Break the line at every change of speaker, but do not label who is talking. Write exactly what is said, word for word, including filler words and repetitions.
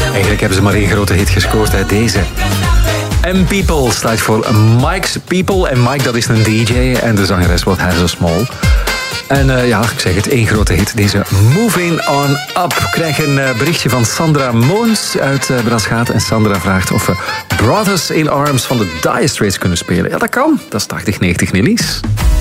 Eigenlijk hebben ze maar één grote hit gescoord uit deze. M-People staat voor Mike's People. En Mike, dat is een D J en de zangeres What Has So Small. En uh, ja, ik zeg het, één grote hit. Deze Moving On Up. Ik krijg een uh, berichtje van Sandra Moons uit uh, Braschaat. En Sandra vraagt of we Brothers in Arms van de Dire Straits kunnen spelen. Ja, dat kan. Dat is tachtig negentig millies.